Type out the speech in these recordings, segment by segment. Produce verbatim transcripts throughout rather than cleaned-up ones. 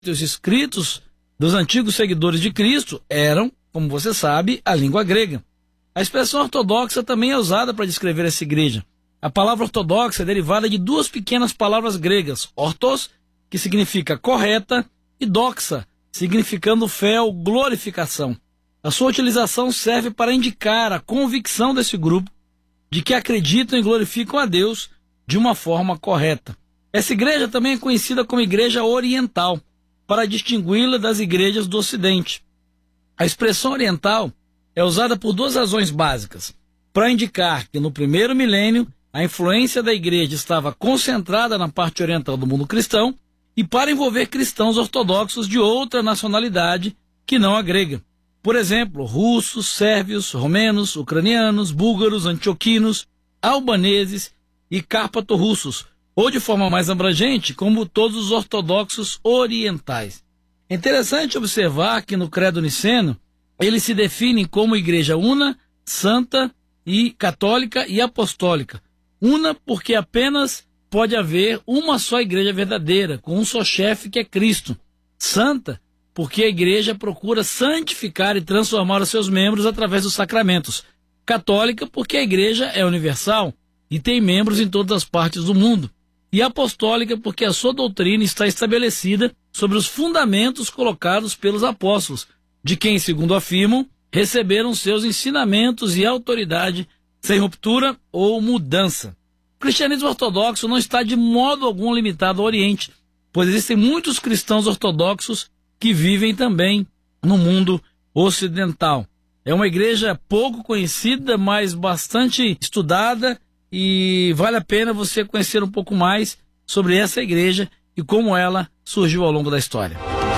Os escritos dos antigos seguidores de Cristo eram, como você sabe, a língua grega. A expressão ortodoxa também é usada para descrever essa igreja. A palavra ortodoxa é derivada de duas pequenas palavras gregas, ortos, que significa correta, e doxa, significando fé ou glorificação. A sua utilização serve para indicar a convicção desse grupo de que acreditam e glorificam a Deus de uma forma correta. Essa igreja também é conhecida como Igreja Oriental, para distingui-la das igrejas do Ocidente. A expressão oriental é usada por duas razões básicas: para indicar que no primeiro milênio a influência da igreja estava concentrada na parte oriental do mundo cristão, e para envolver cristãos ortodoxos de outra nacionalidade que não a grega. Por exemplo, russos, sérvios, romenos, ucranianos, búlgaros, antioquinos, albaneses e cárpato-russos, ou de forma mais abrangente, como todos os ortodoxos orientais. É interessante observar que no Credo Niceno, eles se definem como igreja una, santa e católica e apostólica. Una porque apenas pode haver uma só igreja verdadeira, com um só chefe que é Cristo. Santa porque a igreja procura santificar e transformar os seus membros através dos sacramentos. Católica porque a igreja é universal e tem membros em todas as partes do mundo. E apostólica porque a sua doutrina está estabelecida sobre os fundamentos colocados pelos apóstolos, de quem, segundo afirmam, receberam seus ensinamentos e autoridade sem ruptura ou mudança. O cristianismo ortodoxo não está de modo algum limitado ao Oriente, pois existem muitos cristãos ortodoxos que vivem também no mundo ocidental. É uma igreja pouco conhecida, mas bastante estudada, e vale a pena você conhecer um pouco mais sobre essa igreja e como ela surgiu ao longo da história.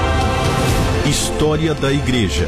História da Igreja.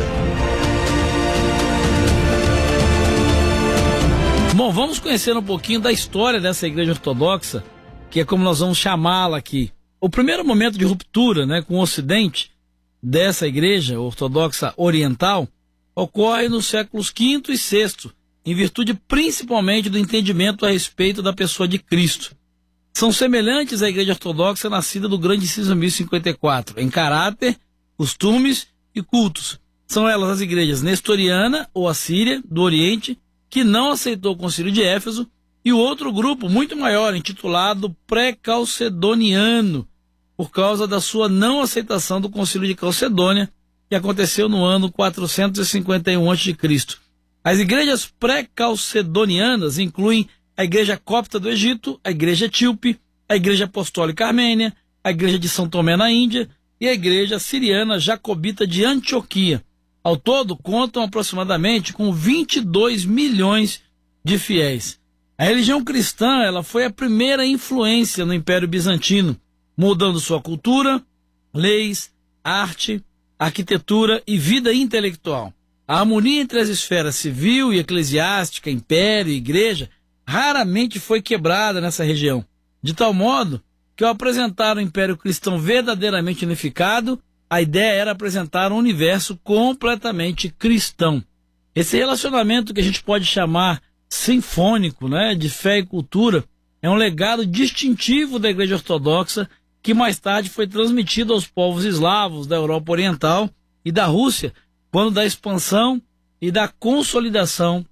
Bom, vamos conhecer um pouquinho da história dessa igreja ortodoxa, que é como nós vamos chamá-la aqui. O primeiro momento de ruptura, né, com o Ocidente dessa igreja ortodoxa oriental ocorre nos séculos quinto e sexto, em virtude principalmente do entendimento a respeito da pessoa de Cristo. São semelhantes à igreja ortodoxa nascida do grande cisma mil e cinquenta e quatro, em caráter, costumes e cultos. São elas as igrejas nestoriana ou assíria, do Oriente, que não aceitou o concílio de Éfeso, e o outro grupo muito maior, intitulado pré-calcedoniano, por causa da sua não aceitação do concílio de Calcedônia, que aconteceu no ano quatrocentos e cinquenta e um antes de Cristo As igrejas pré-calcedonianas incluem a igreja copta do Egito, a igreja etíope, a igreja apostólica armênia, a igreja de São Tomé na Índia e a igreja siriana jacobita de Antioquia. Ao todo, contam aproximadamente com vinte e dois milhões de fiéis. A religião cristã ela foi a primeira influência no Império Bizantino, moldando sua cultura, leis, arte, arquitetura e vida intelectual. A harmonia entre as esferas civil e eclesiástica, império e igreja, raramente foi quebrada nessa região, de tal modo que ao apresentar o Império Cristão verdadeiramente unificado, a ideia era apresentar um universo completamente cristão. Esse relacionamento que a gente pode chamar sinfônico, né, de fé e cultura, é um legado distintivo da Igreja Ortodoxa que mais tarde foi transmitido aos povos eslavos da Europa Oriental e da Rússia, quando da expansão e da consolidação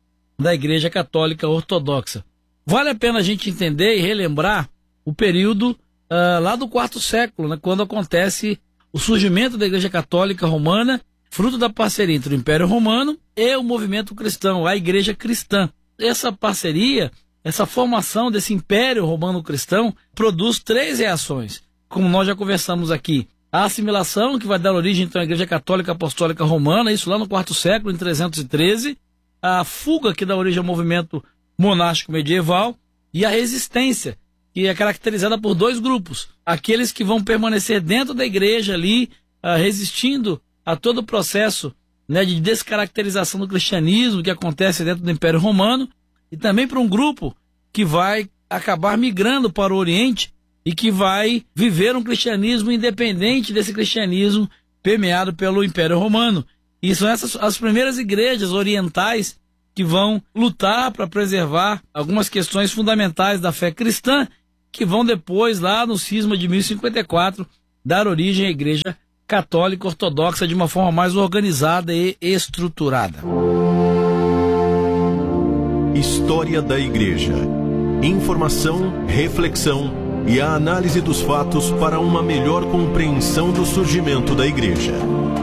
da Igreja Católica Ortodoxa. Vale a pena a gente entender e relembrar o período uh, lá do quarto século, né, quando acontece o surgimento da Igreja Católica Romana, fruto da parceria entre o Império Romano e o movimento cristão, a Igreja Cristã. Essa parceria, essa formação desse Império Romano Cristão produz três reações, como nós já conversamos aqui. A assimilação, que vai dar origem então à Igreja Católica Apostólica Romana, isso lá no quarto século, em trezentos e treze, a fuga, que dá origem ao movimento monástico medieval, e a resistência, que é caracterizada por dois grupos: aqueles que vão permanecer dentro da igreja ali, uh, resistindo a todo o processo, né, de descaracterização do cristianismo que acontece dentro do Império Romano, e também para um grupo que vai acabar migrando para o Oriente e que vai viver um cristianismo independente desse cristianismo permeado pelo Império Romano. E são essas as primeiras igrejas orientais que vão lutar para preservar algumas questões fundamentais da fé cristã, que vão depois, lá no cisma de mil e cinquenta e quatro, dar origem à Igreja Católica Ortodoxa de uma forma mais organizada e estruturada. História da Igreja. Informação, reflexão e a análise dos fatos para uma melhor compreensão do surgimento da Igreja.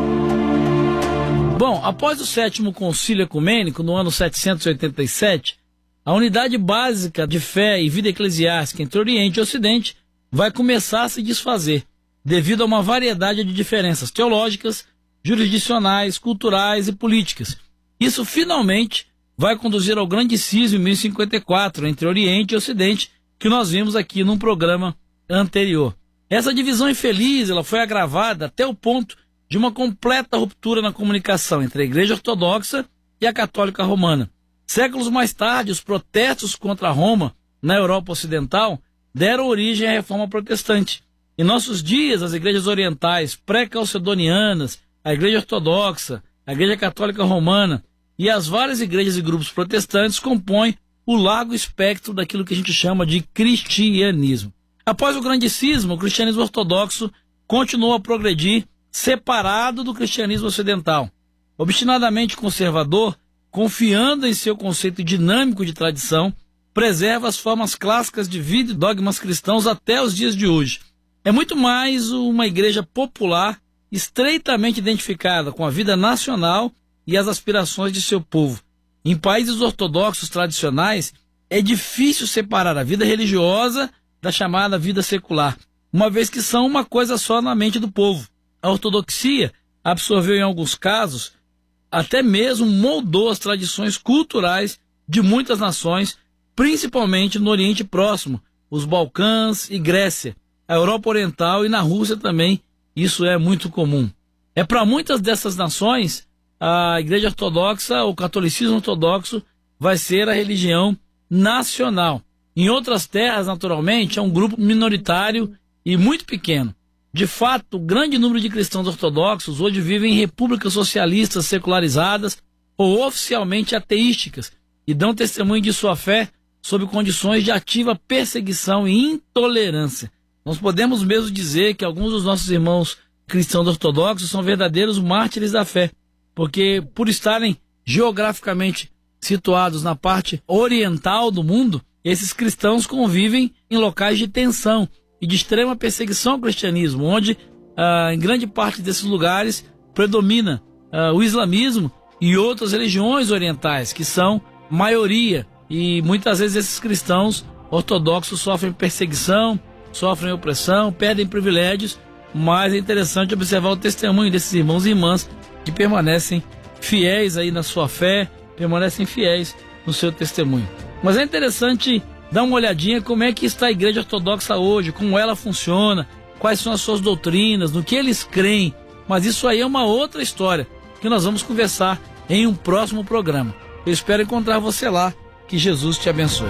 Bom, após o sétimo concílio ecumênico, no ano setecentos e oitenta e sete, a unidade básica de fé e vida eclesiástica entre Oriente e Ocidente vai começar a se desfazer, devido a uma variedade de diferenças teológicas, jurisdicionais, culturais e políticas. Isso finalmente vai conduzir ao grande cisma em mil e cinquenta e quatro entre Oriente e Ocidente, que nós vimos aqui num programa anterior. Essa divisão infeliz ela foi agravada até o ponto de uma completa ruptura na comunicação entre a Igreja Ortodoxa e a Católica Romana. Séculos mais tarde, os protestos contra Roma na Europa Ocidental deram origem à Reforma Protestante. Em nossos dias, as igrejas orientais pré-calcedonianas, a Igreja Ortodoxa, a Igreja Católica Romana e as várias igrejas e grupos protestantes compõem o largo espectro daquilo que a gente chama de cristianismo. Após o grande cisma, o cristianismo ortodoxo continuou a progredir separado do cristianismo ocidental. Obstinadamente conservador, confiando em seu conceito dinâmico de tradição, preserva as formas clássicas de vida e dogmas cristãos até os dias de hoje. É muito mais uma igreja popular, estreitamente identificada com a vida nacional e as aspirações de seu povo. Em países ortodoxos tradicionais, é difícil separar a vida religiosa da chamada vida secular, uma vez que são uma coisa só na mente do povo. A ortodoxia absorveu em alguns casos, até mesmo moldou as tradições culturais de muitas nações, principalmente no Oriente Próximo, os Balcãs e Grécia, a Europa Oriental e na Rússia também, isso é muito comum. É para muitas dessas nações, a Igreja Ortodoxa, o catolicismo ortodoxo, vai ser a religião nacional. Em outras terras, naturalmente, é um grupo minoritário e muito pequeno. De fato, o grande número de cristãos ortodoxos hoje vivem em repúblicas socialistas secularizadas ou oficialmente ateísticas e dão testemunho de sua fé sob condições de ativa perseguição e intolerância. Nós podemos mesmo dizer que alguns dos nossos irmãos cristãos ortodoxos são verdadeiros mártires da fé, porque por estarem geograficamente situados na parte oriental do mundo, esses cristãos convivem em locais de tensão e de extrema perseguição ao cristianismo, onde ah, em grande parte desses lugares predomina ah, o islamismo e outras religiões orientais, que são maioria, e muitas vezes esses cristãos ortodoxos sofrem perseguição, sofrem opressão, perdem privilégios, mas é interessante observar o testemunho desses irmãos e irmãs que permanecem fiéis aí na sua fé, permanecem fiéis no seu testemunho. Mas é interessante dar uma olhadinha como é que está a Igreja Ortodoxa hoje, como ela funciona, quais são as suas doutrinas, no que eles creem. Mas isso aí é uma outra história que nós vamos conversar em um próximo programa. Eu espero encontrar você lá. Que Jesus te abençoe.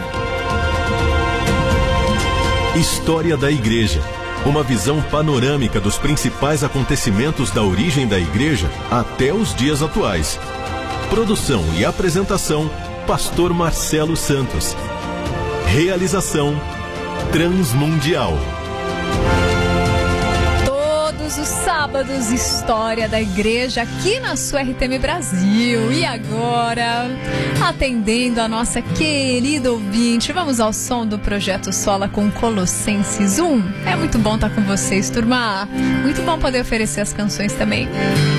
História da Igreja. Uma visão panorâmica dos principais acontecimentos da origem da Igreja até os dias atuais. Produção e apresentação, Pastor Marcelo Santos. Realização Transmundial. Todos os sábados, História da Igreja aqui na sua R T M Brasil. E agora, atendendo a nossa querida ouvinte, vamos ao som do Projeto Sola com Colossenses um. É muito bom estar com vocês, turma. Muito bom poder oferecer as canções também.